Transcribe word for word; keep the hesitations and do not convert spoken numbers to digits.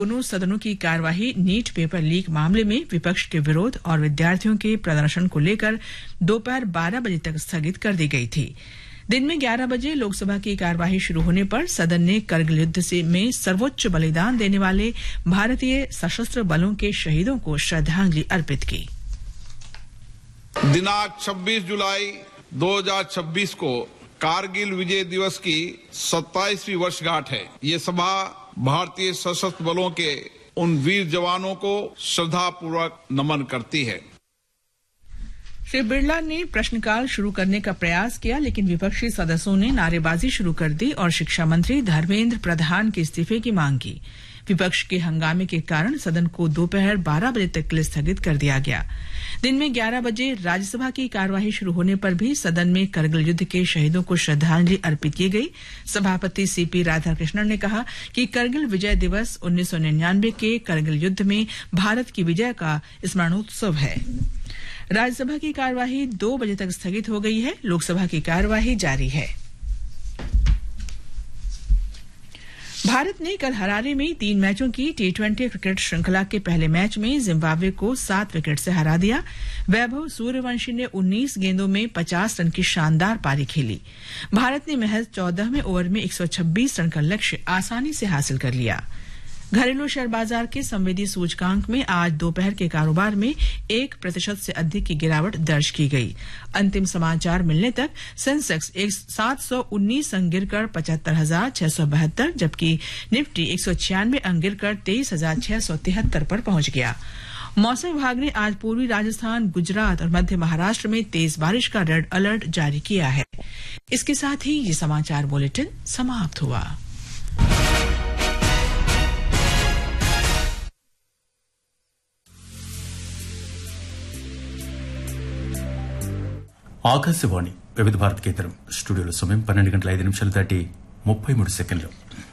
दोनों सदनों की कार्यवाही नीट पेपर लीक मामले में विपक्ष के विरोध और विद्यार्थियों के प्रदर्शन को लेकर दोपहर बारह बजे तक स्थगित कर दी गई थी। दिन में ग्यारह बजे लोकसभा की कार्यवाही शुरू होने पर सदन ने करगिल युद्ध से में सर्वोच्च बलिदान देने वाले भारतीय सशस्त्र बलों के शहीदों को श्रद्धांजलि अर्पित की। दिनांक छब्बीस जुलाई दो हज़ार छब्बीस को कारगिल विजय दिवस की सत्ताईसवीं वर्षगांठ है। ये सभा भारतीय सशस्त्र बलों के उन वीर जवानों को श्रद्धापूर्वक नमन करती है। श्री बिरला ने प्रश्नकाल शुरू करने का प्रयास किया, लेकिन विपक्षी सदस्यों ने नारेबाजी शुरू कर दी और शिक्षा मंत्री धर्मेंद्र प्रधान के इस्तीफे की मांग की। विपक्ष के हंगामे के कारण सदन को दोपहर बारह बजे तक के लिए स्थगित कर दिया गया। दिन में ग्यारह बजे राज्यसभा की कार्यवाही शुरू होने पर भी सदन में करगिल युद्ध के शहीदों को श्रद्धांजलि अर्पित की गई। सभापति सीपी राधाकृष्णन ने कहा कि करगिल विजय दिवस उन्नीस सौ निन्यानवे के करगिल युद्ध में भारत की विजय का स्मरणोत्सव है। राज्यसभा की कार्यवाही दो बजे तक स्थगित हो गई है। लोकसभा की कार्यवाही जारी है। भारत ने कल हरारे में तीन मैचों की टी ट्वेंटी क्रिकेट श्रृंखला के पहले मैच में जिम्बाब्वे को सात विकेट से हरा दिया। वैभव सूर्यवंशी ने उन्नीस गेंदों में पचास रन की शानदार पारी खेली। भारत ने महज चौदहवें ओवर में एक सौ छब्बीस रन का लक्ष्य आसानी से हासिल कर लिया। घरेलू शेयर बाजार के संवेदी सूचकांक में आज दोपहर के कारोबार में एक प्रतिशत से अधिक की गिरावट दर्ज की गई। अंतिम समाचार मिलने तक सेंसेक्स एक सात सौ उन्नीस अंक गिरकर पचहत्तर हजार छह सौ बहत्तर, जबकि निफ्टी एक सौ छियानवे अंक गिरकर तेईस हजार छह सौ तिहत्तर पर पहुंच गया। मौसम विभाग ने आज पूर्वी राजस्थान, गुजरात और मध्य महाराष्ट्र में तेज बारिश का रेड अलर्ट जारी किया है। इसके साथ ही ये समाचार बुलेटिन समाप्त हुआ। ఆకాశవాణి వివిధ భారతి కేంద్రం స్టూడియోలో సమయం పన్నెండు గంటల ఐదు నిమిషాలు దాటి ముప్పై మూడు సెకండ్లు.